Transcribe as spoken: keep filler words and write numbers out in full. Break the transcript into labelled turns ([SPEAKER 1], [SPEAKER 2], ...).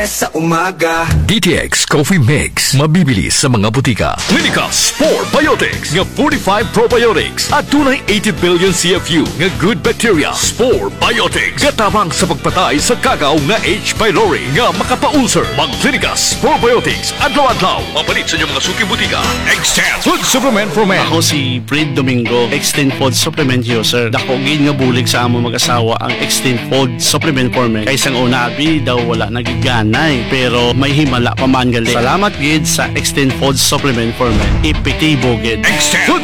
[SPEAKER 1] Sa umaga
[SPEAKER 2] D T X Coffee Mix. Mabibili sa mga butika. Clinica Spore Biotics nga forty-five probiotics at tunay eighty billion C F U nga good bacteria. Spore Biotics katabang sa pagpatay sa kagaw nga H. pylori nga makapaulcer. Mag Clinica Spore Biotics adlaw-adlaw. Mapalit sa inyong mga suking butika. Extend Food Supplement for Men.
[SPEAKER 3] Ako si Fred Domingo, Extend Food Supplement user. Dakogin nga bulig sa among mag-asawa ang Extend Food Supplement for Men. Kaysang una, abi daw wala nagiganay, pero may himala pa man gali. Salamat gid sa Extend Food Supplement for Men. Epektibo gid.
[SPEAKER 2] Extend Food